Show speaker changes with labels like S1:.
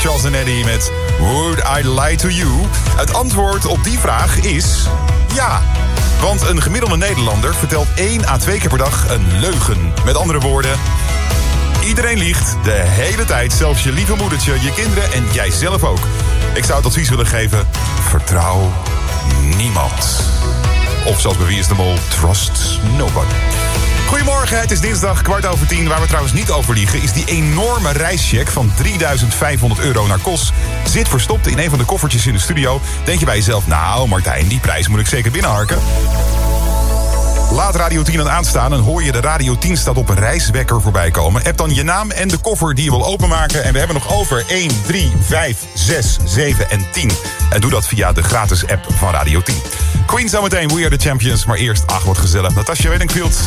S1: Charles & Eddie met Would I Lie to You? Het antwoord op die vraag is ja. Want een gemiddelde Nederlander vertelt 1 à 2 keer per dag een leugen. Met andere woorden, iedereen liegt de hele tijd. Zelfs je lieve moedertje, je kinderen en jij zelf ook. Ik zou het advies willen geven, vertrouw niemand. Of zoals beweert de mol, trust nobody. Goedemorgen, het is dinsdag 10:15. Waar we trouwens niet over liegen is die enorme reischeck van €3.500 naar Kos. Zit verstopt in een van de koffertjes in de studio. Denk je bij jezelf, nou Martijn, die prijs moet ik zeker binnenharken. Laat Radio 10 aan aanstaan en hoor je de Radio 10 staat op een reiswekker voorbij komen. App dan je naam en de koffer die je wil openmaken. En we hebben nog over 1, 3, 5, 6, 7 en 10. En doe dat via de gratis app van Radio 10. Queen zometeen, We Are The Champions. Maar eerst, ach wat gezellig, Natasja Weddingfield.